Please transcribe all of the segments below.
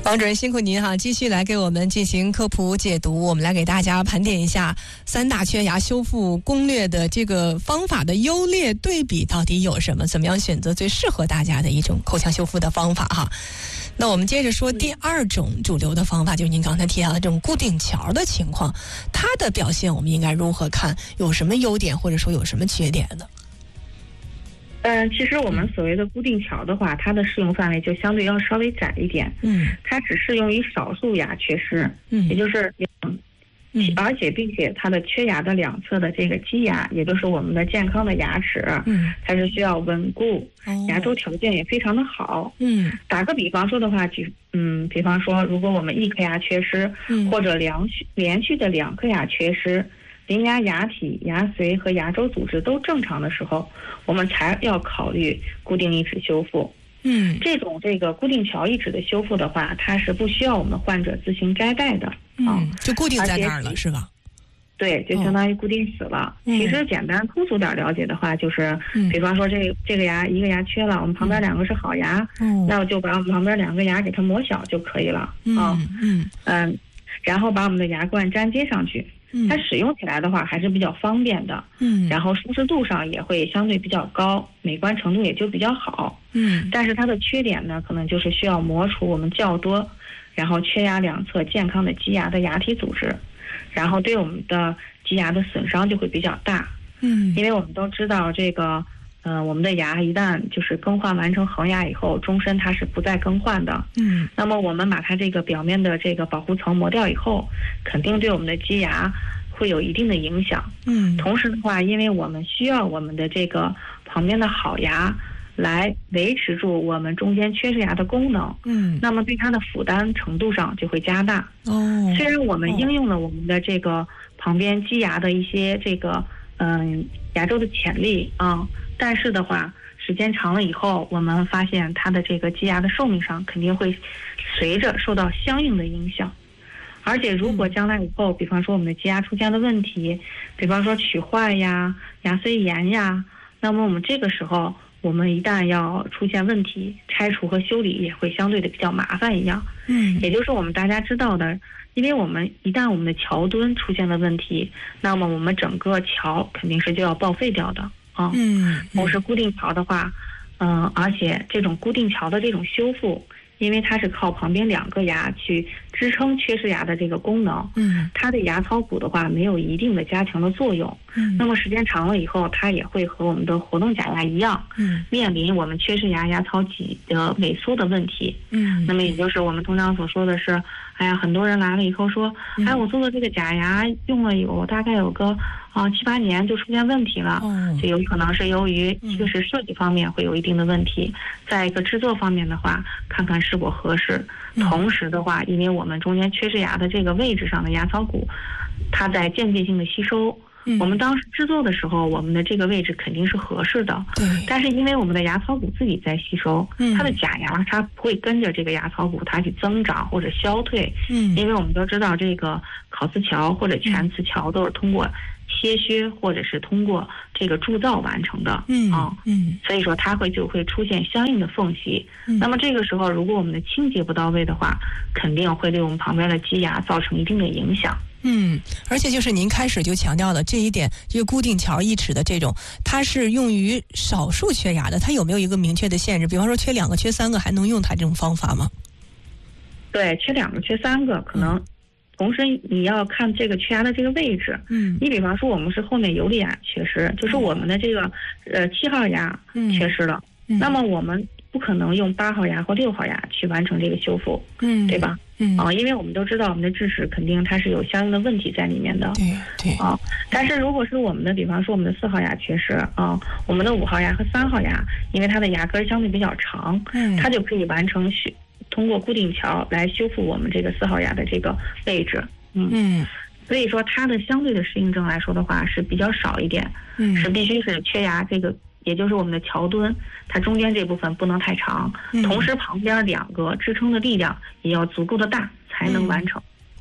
王主任辛苦您哈，继续来给我们进行科普解读。我们来给大家盘点一下3大缺牙修复攻略的这个方法的优劣对比到底有什么，怎么样选择最适合大家的一种口腔修复的方法哈。那我们接着说第2种主流的方法，就是您刚才提到的这种固定桥的情况，它的表现我们应该如何看？有什么优点或者说有什么缺点呢？ 其实我们所谓的固定桥的话，它的适用范围就相对要稍微窄一点。它只适用于少数牙缺失，也就是而且并且它的缺牙的2侧的这个基牙，也就是我们的健康的牙齿，它是需要稳固，牙周条件也非常的好。打个比方说的话，比方说如果我们1颗牙缺失，或者连续的2颗牙缺失，邻牙牙体、牙髓和牙周组织都正常的时候，我们才要考虑固定义齿修复。这个固定桥义齿的修复的话，它是不需要我们患者自行摘戴的， 就固定在那儿了，是吧？ 对，就相当于固定死了。其实简单通俗点了解的话，就是比方说这个牙1个牙缺了，我们旁边2个是好牙，那我就把我们旁边2个牙给它磨小就可以了然后把我们的牙冠粘接上去。它使用起来的话还是比较方便的，然后舒适度上也会相对比较高，美观程度也就比较好，但是它的缺点呢，可能就是需要磨除我们较多，然后缺牙2侧健康的基牙的牙体组织，然后对我们的基牙的损伤就会比较大，因为我们都知道这个。我们的牙一旦就是更换完成恒牙以后，终身它是不再更换的。那么我们把它这个表面的这个保护层磨掉以后，肯定对我们的基牙会有一定的影响。同时的话，因为我们需要我们的这个旁边的好牙来维持住我们中间缺失牙的功能。那么对它的负担程度上就会加大。虽然我们应用了我们的这个旁边基牙的一些这个牙周的潜力但是的话，时间长了以后，我们发现它的这个基牙的寿命上肯定会随着受到相应的影响。而且如果将来以后，比方说我们的基牙出现了问题，比方说龋坏呀、牙髓炎呀，那么我们这个时候，我们一旦要出现问题，拆除和修理也会相对的比较麻烦一样。也就是我们大家知道的，因为我们一旦我们的桥墩出现了问题，那么我们整个桥肯定是就要报废掉的。同时固定桥的话，而且这种固定桥的这种修复，因为它是靠旁边2个牙去支撑缺失牙的这个功能，它的牙槽骨的话没有一定的加强的作用，那么时间长了以后，它也会和我们的活动假牙一样，面临我们缺失牙牙槽脊的萎缩的问题。那么也就是我们通常所说的是，很多人来了以后说，我做的这个假牙用了大概有个7、8年就出现问题了，就有可能是由于一个是设计方面会有一定的问题，再一个制作方面的话，看看是否合适。同时的话，因为我们中间缺失牙的这个位置上的牙槽骨，它在间接性的吸收。我们当时制作的时候，我们的这个位置肯定是合适的，但是因为我们的牙槽骨自己在吸收，它的假牙它不会跟着这个牙槽骨它去增长或者消退，因为我们都知道这个烤瓷桥或者全瓷桥都是通过切削或者是通过这个铸造完成的，所以说它就会出现相应的缝隙。那么这个时候，如果我们的清洁不到位的话，肯定会对我们旁边的基牙造成一定的影响。 而且就是您开始就强调了这一点，这个固定桥义齿的这种，它是用于少数缺牙的，它有没有一个明确的限制？比方说缺2个、缺3个，还能用它这种方法吗？ 对，缺2个、缺3个可能。同时你要看这个缺牙的这个位置，你比方说我们是后面有里牙缺失，就是我们的这个7号牙缺失了，那么我们不可能用8号牙或6号牙去完成这个修复，对吧？因为我们都知道我们的智齿肯定它是有相应的问题在里面的，但是如果是我们的，比方说我们的4号牙缺失我们的5号牙和3号牙，因为它的牙根相对比较长，它就可以完成通过固定桥来修复我们这个4号牙的这个位置，所以说它的相对的适应症来说的话是比较少一点，是必须是缺牙这个，也就是我们的桥墩，它中间这部分不能太长，同时旁边2个支撑的力量也要足够的大才能完成。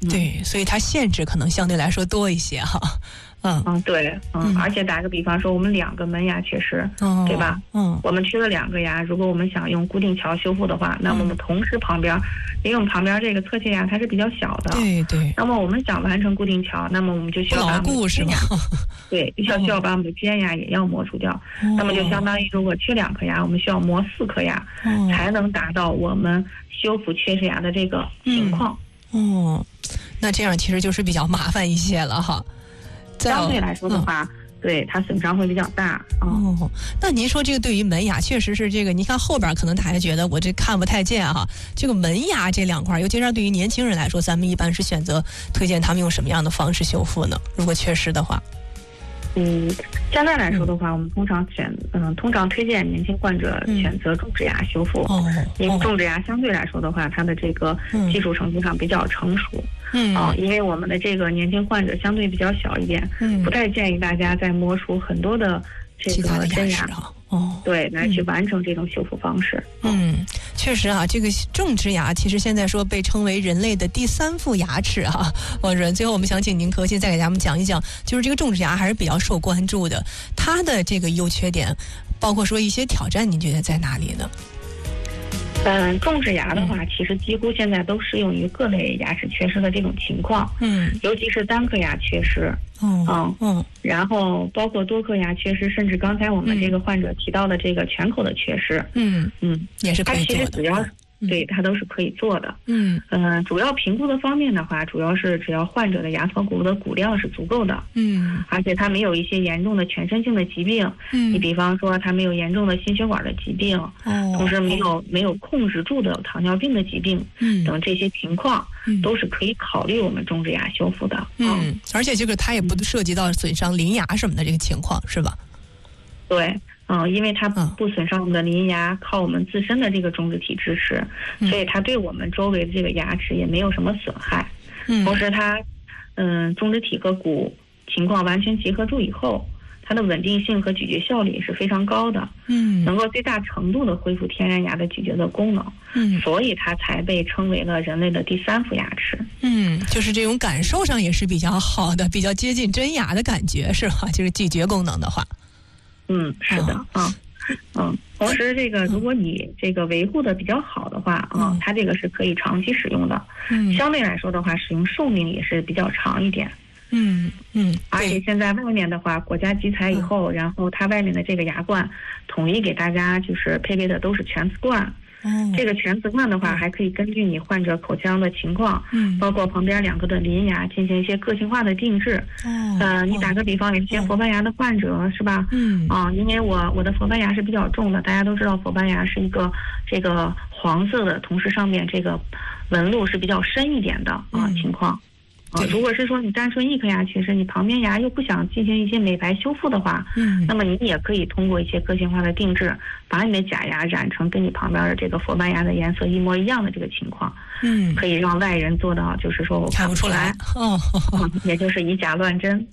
对，所以它限制可能相对来说多一些哈。 对，而且打个比方说，我们2个门牙缺失，对吧？我们缺了2个牙，如果我们想用固定桥修复的话，那么我们同时旁边，因为我们旁边这个侧切牙它是比较小的， 对。 那么我们想完成固定桥，那么我们就需要把牢固是吗？ 对，需要把我们的尖牙也要磨除掉。那么就相当于如果缺2颗牙，我们需要磨4颗牙，才能达到我们修复缺失牙的这个情况。 那这样其实就是比较麻烦一些了哈。 相对来说的话，对它损伤会比较大。 那您说这个对于门牙确实是这个，你看后边可能大家觉得我这看不太见哈，这个门牙这2块，尤其是对于年轻人来说，咱们一般是选择推荐他们用什么样的方式修复呢？如果缺失的话。 相对来说的话，我们通常推荐年轻患者选择种植牙修复，因为种植牙相对来说的话，它的这个技术程度上比较成熟。因为我们的这个年轻患者相对比较小一点，不太建议大家再磨除很多的这个真牙。对，来去完成这种修复方式。 确实啊，这个种植牙其实现在说被称为人类的第3副牙齿哈。王主任，最后我们想请您可心再给咱们讲一讲，就是这个种植牙还是比较受关注的，它的这个优缺点，包括说一些挑战，您觉得在哪里呢？ 种植牙的话，其实几乎现在都适用于各类牙齿缺失的这种情况。尤其是单颗牙缺失。然后包括多颗牙缺失，甚至刚才我们这个患者提到的这个全口的缺失。 也是可以做的。 它其实主要对，它都是可以做的。主要评估的方面的话，主要是只要患者的牙槽骨骼的骨量是足够的，而且他没有一些严重的全身性的疾病，你比方说他没有严重的心血管的疾病，同时没有控制住的糖尿病的疾病，等这些情况，都是可以考虑我们种植牙修复的。 而且这个它也不涉及到损伤邻牙什么的这个情况，是吧？ 对。因为它不损伤我们的邻牙，靠我们自身的这个种植体支持，所以它对我们周围的这个牙齿也没有什么损害。同时它，种植体和骨情况完全结合住以后，它的稳定性和咀嚼效率是非常高的，能够最大程度的恢复天然牙的咀嚼的功能，所以它才被称为了人类的第3副牙齿。 就是这种感受上也是比较好的，比较接近真牙的感觉，是吧？就是咀嚼功能的话。 是的，同时这个如果你这个维护的比较好的话，它这个是可以长期使用的，相对来说的话，使用寿命也是比较长一点。而且现在外面的话，国家集采以后，然后它外面的这个牙冠统一给大家就是配备的都是全瓷冠。这个全瓷冠的话，还可以根据你患者口腔的情况，包括旁边2个的邻牙进行一些个性化的定制。你打个比方，有些佛斑牙的患者是吧？因为我的佛斑牙是比较重的，大家都知道佛斑牙是一个这个黄色的，同时上面这个纹路是比较深一点的情况。如果是说你单纯1颗牙缺失，你旁边牙又不想进行一些美白修复的话，那么你也可以通过一些个性化的定制，把你的假牙染成跟你旁边的这个佛斑牙的颜色一模一样的这个情况，可以让外人做到，就是说我看不出来，也就是以假乱真。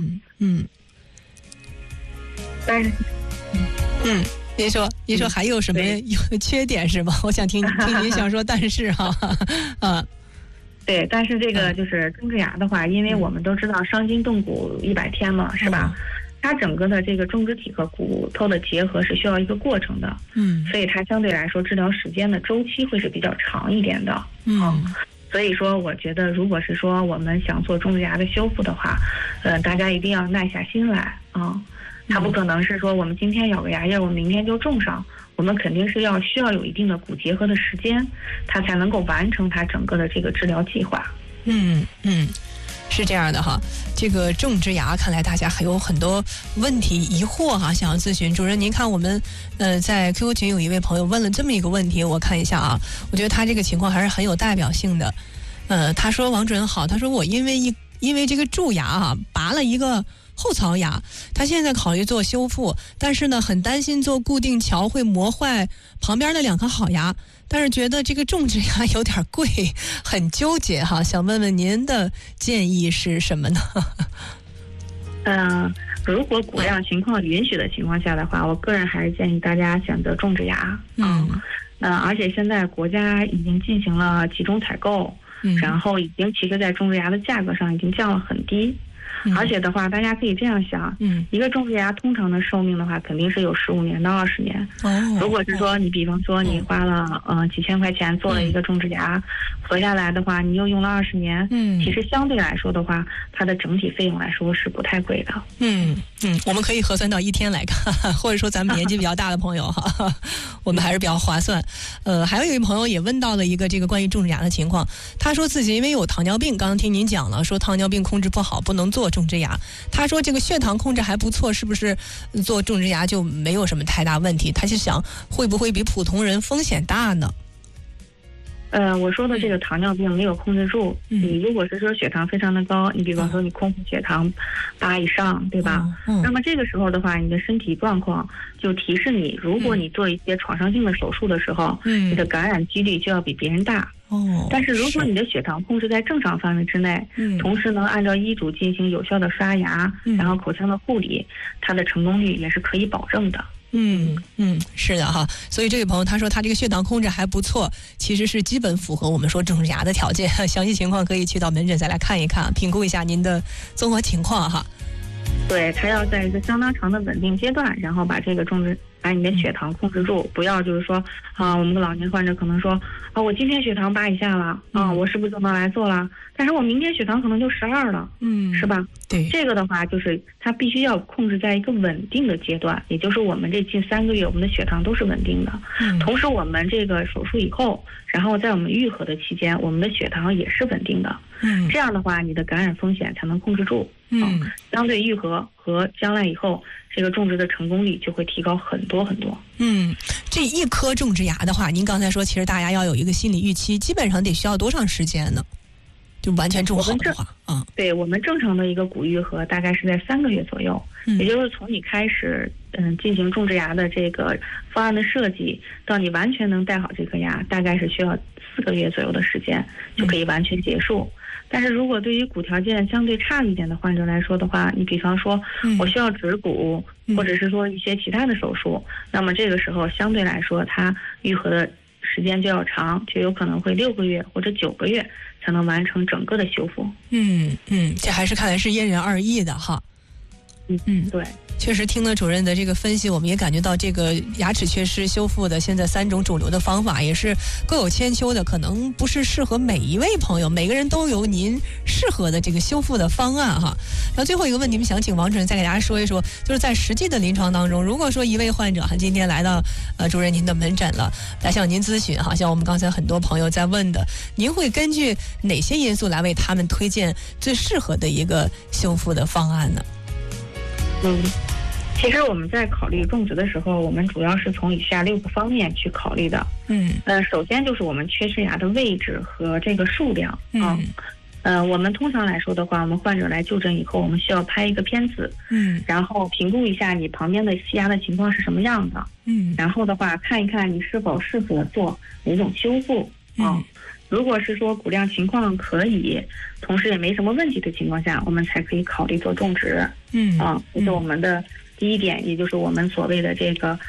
但是， 您说还有什么缺点是吗？我想听您想说，但是哈， 对，但是这个就是种植牙的话，因为我们都知道伤筋动骨100天嘛，是吧？它整个的这个种植体和骨头的结合是需要一个过程的，所以它相对来说治疗时间的周期会是比较长一点的，所以说我觉得如果是说我们想做种植牙的修复的话，大家一定要耐下心来它不可能是说我们今天咬个牙印，我们明天就种上。我们肯定是需要有一定的骨结合的时间，它才能够完成它整个的这个治疗计划。 是这样的哈。这个种植牙，看来大家还有很多问题疑惑哈，想要咨询主任。您看我们在 QQ 群有一位朋友问了这么一个问题，我看一下啊，我觉得他这个情况还是很有代表性的。他说：“王主任好，他说我因为这个蛀牙拔了一个后槽牙，他现在考虑做修复，但是呢很担心做固定桥会磨坏旁边的2颗好牙，但是觉得这个种植牙有点贵，很纠结哈，想问问您的建议是什么呢？” 如果骨量情况允许的情况下的话，我个人还是建议大家选择种植牙。而且现在国家已经进行了集中采购， 然后已经其实在种植牙的价格上已经降了很低。而且的话，大家可以这样想，一个种植牙通常的寿命的话，肯定是有15年到20年。如果是说你比方说你花了几千块钱做了一个种植牙，合下来的话，你又用了20年，其实相对来说的话，它的整体费用来说是不太贵的。 我们可以核算到1天来看，或者说咱们年纪比较大的朋友哈，我们还是比较划算。还有一位朋友也问到了一个这个关于种植牙的情况，他说自己因为有糖尿病，刚刚听您讲了，说糖尿病控制不好，不能做种植牙。他说这个血糖控制还不错，是不是做种植牙就没有什么太大问题？他就想会不会比普通人风险大呢？ 我说的这个糖尿病没有控制住，你如果是说血糖非常的高，你比方说你空腹血糖8以上，对吧？那么这个时候的话，你的身体状况就提示你，如果你做一些创伤性的手术的时候，你的感染几率就要比别人大。但是如果你的血糖控制在正常范围之内，同时能按照医嘱进行有效的刷牙，然后口腔的护理，它的成功率也是可以保证的。 是的哈，所以这位朋友他说他这个血糖控制还不错，其实是基本符合我们说种植牙的条件。详细情况可以去到门诊再来看一看，评估一下您的综合情况哈。 对，他要在一个相当长的稳定阶段，然后把你的血糖控制住，不要就是说我们的老年患者可能说我今天血糖8以下了我是不是就能来做了？但是我明天血糖可能就12了，是吧？ 对， 这个的话就是他必须要控制在一个稳定的阶段，也就是我们这近3个月我们的血糖都是稳定的，同时我们这个手术以后，然后在我们愈合的期间，我们的血糖也是稳定的，这样的话你的感染风险才能控制住。相对愈合和将来以后这个种植的成功率就会提高很多很多。 这一颗种植牙的话，您刚才说其实大家要有一个心理预期，基本上得需要多长时间呢？就完全种好的话， 对，我们正常的一个骨愈合大概是在3个月左右，也就是从你开始进行种植牙的这个方案的设计，到你完全能戴好这颗牙，大概是需要4个月左右的时间就可以完全结束。但是如果对于骨条件相对差一点的患者来说的话，你比方说我需要植骨，或者是说一些其他的手术，那么这个时候相对来说它愈合的时间就要长，就有可能会6个月或者9个月才能完成整个的修复。 这还是看来是因人而异的哈。 对， 确实听了主任的这个分析，我们也感觉到这个牙齿缺失修复的现在3种主流的方法也是各有千秋的，可能不是适合每一位朋友，每个人都有您适合的这个修复的方案哈。然后最后一个问题，我们想请王主任再给大家说一说，就是在实际的临床当中，如果说一位患者今天来到主任您的门诊了，来向您咨询哈，像我们刚才很多朋友在问的，您会根据哪些因素来为他们推荐最适合的一个修复的方案呢？ 其实我们在考虑种植的时候，我们主要是从以下6个方面去考虑的。首先就是我们缺失牙的位置和这个数量我们通常来说的话，我们患者来就诊以后，我们需要拍一个片子，然后评估一下你旁边的西牙的情况是什么样的，然后的话看一看你是否适合做哪种修复如果是说骨量情况可以，同时也没什么问题的情况下，我们才可以考虑做种植。这是我们的第一点，也就是我们所谓的这个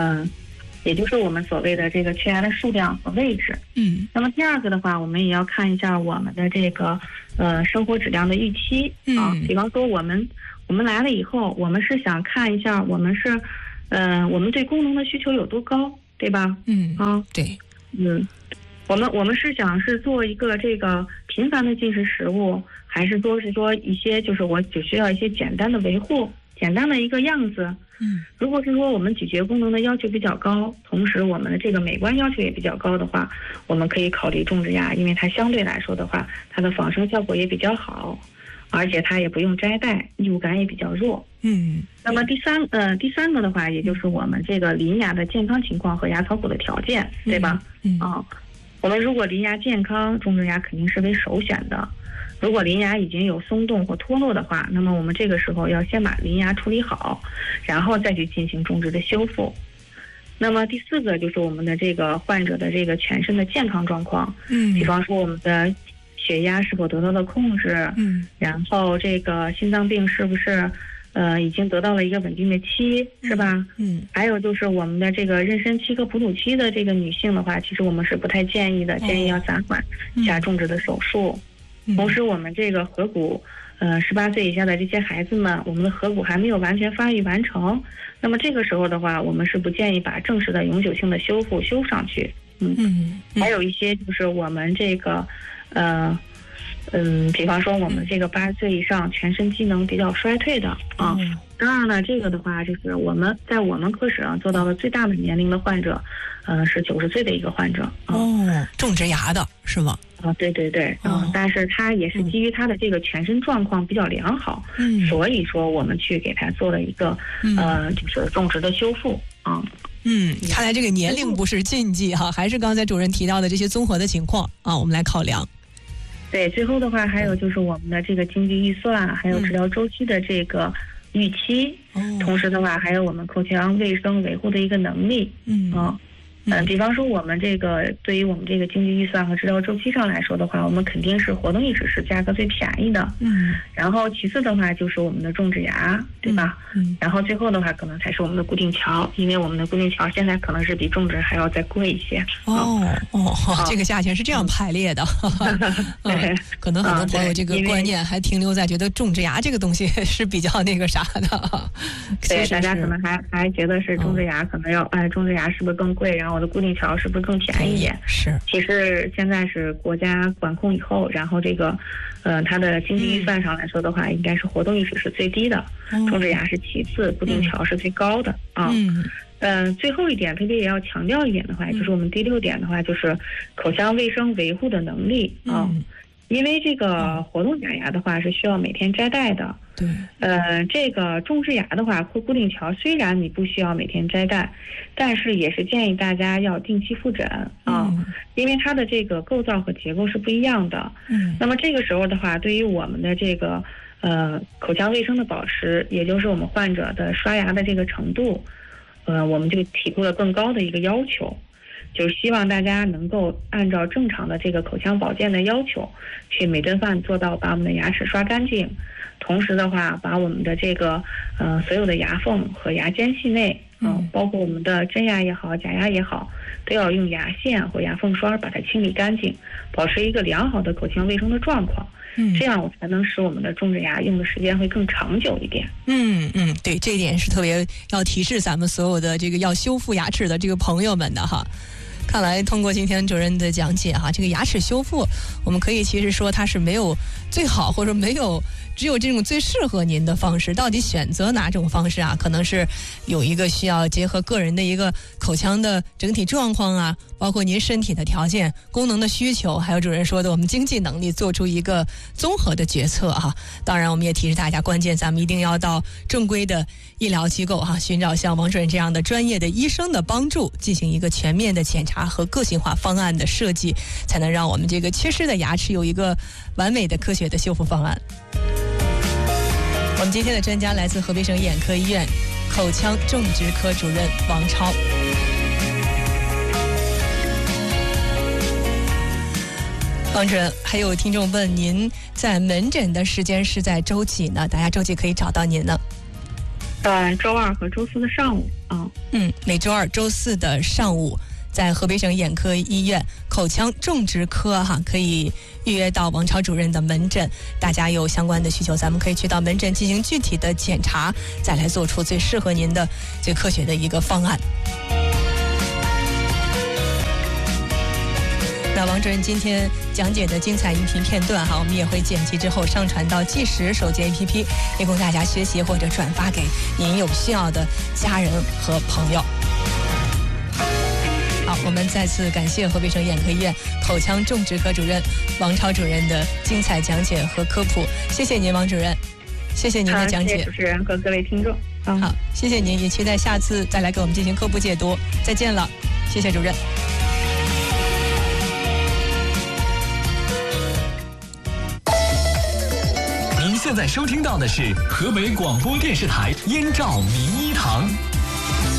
缺牙的数量和位置。那么第二个的话，我们也要看一下我们的这个生活质量的预期比方说我们来了以后，我们是想看一下我们对功能的需求有多高，对吧？ 对， 我们是想是做一个这个频繁的进食食物，还是说一些就是我只需要一些简单的维护，简单的一个样子。如果是说我们咀嚼功能的要求比较高，同时我们的这个美观要求也比较高的话，我们可以考虑种植牙，因为它相对来说的话，它的仿生效果也比较好，而且它也不用摘带，异物感也比较弱。那么第三个的话，也就是我们这个邻牙的健康情况和牙槽骨的条件，对吧？我们如果邻牙健康，种植牙肯定是为首选的。如果邻牙已经有松动或脱落的话，那么我们这个时候要先把邻牙处理好，然后再去进行种植的修复。那么第4个就是我们的这个患者的这个全身的健康状况，比方说我们的血压是否得到了控制，然后这个心脏病是不是已经得到了一个稳定的期，是吧？还有就是我们的这个妊娠期和哺乳期的这个女性的话，其实我们是不太建议的，建议要暂缓下种植的手术。同时，我们这个颌骨，18岁以下的这些孩子们，我们的颌骨还没有完全发育完成，那么这个时候的话，我们是不建议把正式的永久性的修复修上去。还有一些就是我们这个，比方说我们这个80岁以上全身机能比较衰退的啊。当然呢，这个的话就是我们在我们科室上做到的最大的年龄的患者，是90岁的一个患者。 种植牙的是吗？ 对，但是他也是基于他的这个全身状况比较良好，所以说我们去给他做了一个就是种植的修复啊。 看来这个年龄不是禁忌哈，还是刚才主任提到的这些综合的情况啊，我们来考量。 对，最后的话还有就是我们的这个经济预算，还有治疗周期的这个预期，同时的话还有我们口腔卫生维护的一个能力，比方说我们这个对于我们这个经济预算和治疗周期上来说的话，我们肯定是活动义齿是价格最便宜的，然后其次的话就是我们的种植牙，对吧？然后最后的话可能才是我们的固定桥，因为我们的固定桥现在可能是比种植还要再贵一些。 这个价钱是这样排列的。可能很多朋友这个观念还停留在觉得种植牙这个东西是比较那个啥的。 对，大家可能还觉得是种植牙可能要种植牙是不是更贵，然后我的固定桥是不是更便宜一点？ 是， 其实现在是国家管控以后，然后这个，它的经济预算上来说的话，应该是活动义齿是最低的，种植牙是其次，固定桥是最高的啊。最后一点特别也要强调一点的话，就是我们第6点的话，就是口腔卫生维护的能力啊。因为这个活动假牙的话是需要每天摘戴的。 对。 这个种植牙的话或固定桥，虽然你不需要每天摘戴，但是也是建议大家要定期复诊啊，因为它的这个构造和结构是不一样的。那么这个时候的话，对于我们的这个口腔卫生的保持，也就是我们患者的刷牙的这个程度，我们就提出了更高的一个要求。就是希望大家能够按照正常的这个口腔保健的要求，去每顿饭做到把我们的牙齿刷干净，同时的话把我们的这个所有的牙缝和牙间隙内，包括我们的真牙也好假牙也好，都要用牙线或牙缝刷把它清理干净，保持一个良好的口腔卫生的状况。这样我才能使我们的种植牙用的时间会更长久一点。 对，这一点是特别要提示咱们所有的这个要修复牙齿的这个朋友们的哈。看来通过今天主任的讲解哈，这个牙齿修复，我们可以其实说它是没有最好，或者没有只有这种最适合您的方式。到底选择哪种方式啊？可能是有一个需要结合个人的一个口腔的整体状况啊，包括您身体的条件、功能的需求，还有主任说的我们经济能力，做出一个综合的决策啊。当然，我们也提示大家，关键咱们一定要到正规的医疗机构哈，寻找像王主任这样的专业的医生的帮助，进行一个全面的检查和个性化方案的设计，才能让我们这个缺失的牙齿有一个完美的科学的修复方案。我们今天的专家来自河北省眼科医院口腔种植科主任王超。王主任，还有听众问您在门诊的时间是在周几呢？大家周几可以找到您呢？ 周2和周4的上午啊。 每周2、周4的上午，在河北省眼科医院口腔种植科哈，可以预约到王超主任的门诊。大家有相关的需求，咱们可以去到门诊进行具体的检查，再来做出最适合您的最科学的一个方案。那王主任今天讲解的精彩音频片段哈，我们也会剪辑之后上传到计时手机 APP， 也供大家学习或者转发给您有需要的家人和朋友。好，我们再次感谢河北省眼科医院口腔种植科主任王超主任的精彩讲解和科普，谢谢您，王主任，谢谢您的讲解。 谢谢主持人和各位听众。 好，谢谢您，也期待下次再来给我们进行科普解读。再见了，谢谢主任。 您现在收听到的是河北广播电视台燕赵名医堂。